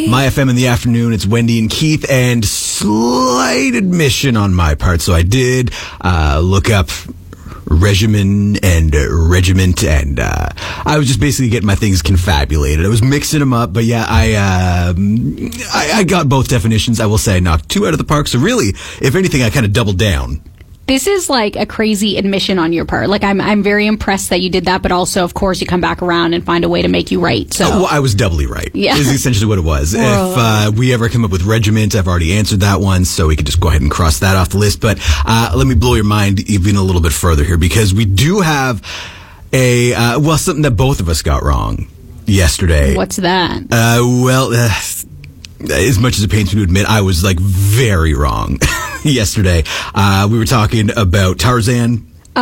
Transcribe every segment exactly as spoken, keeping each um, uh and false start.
My F M in the afternoon. It's Wendy and Keith, and slight admission on my part. So I did uh, look up regimen and uh, regiment, and uh, I was just basically getting my things confabulated. I was mixing them up, but yeah, I, uh, I I got both definitions. I will say I knocked two out of the park. So really, if anything, I kind of doubled down. This is like a crazy admission on your part. Like, I'm I'm very impressed that you did that, but also, of course, you come back around and find a way to make you right. So, oh, well, I was doubly right. Yeah. Is essentially what it was. Whoa. If uh, we ever come up with regiment, I've already answered that one, so we could just go ahead and cross that off the list. But uh, let me blow your mind even a little bit further here, because we do have a, uh, well, something that both of us got wrong yesterday. What's that? Uh, well, uh, as much as it pains me to admit, I was like very wrong yesterday. Uh, we were talking about Tarzan.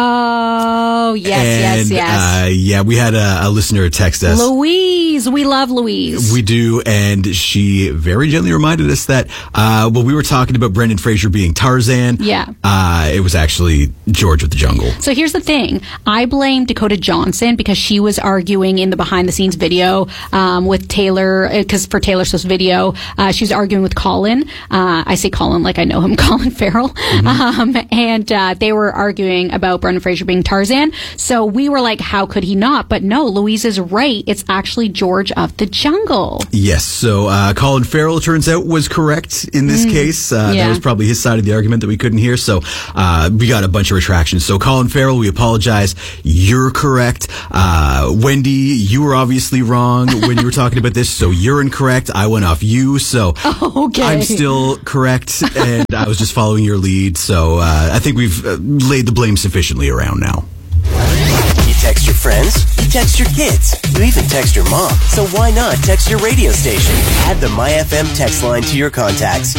Oh, yes, and, yes, yes. Uh, yeah, we had a, a listener text us. Louise. We love Louise. We do, and she very gently reminded us that, uh, well, we were talking about Brendan Fraser being Tarzan. Yeah. Uh, it was actually George of the Jungle. So here's the thing. I blame Dakota Johnson because she was arguing in the behind-the-scenes video um, with Taylor, because for Taylor Swift's video, uh, she was arguing with Colin. Uh, I say Colin like I know him, Colin Farrell. Mm-hmm. Um, and uh, they were arguing about Brendan Fraser being Tarzan. So we were like, how could he not? But no, Louise is right. It's actually George of the Jungle. Yes. So uh, Colin Farrell, turns out, was correct in this mm, case. Uh, yeah. That was probably his side of the argument that we couldn't hear. So uh, we got a bunch of retractions. So Colin Farrell, we apologize. You're correct. Uh, Wendy, you were obviously wrong when you were talking about this. So you're incorrect. I went off you. So okay. I'm still correct. And I was just following your lead. So uh, I think we've uh, laid the blame sufficiently around now. You text your friends, you text your kids, you even text your mom. So why not text your radio station? Add the MyFM text line to your contacts.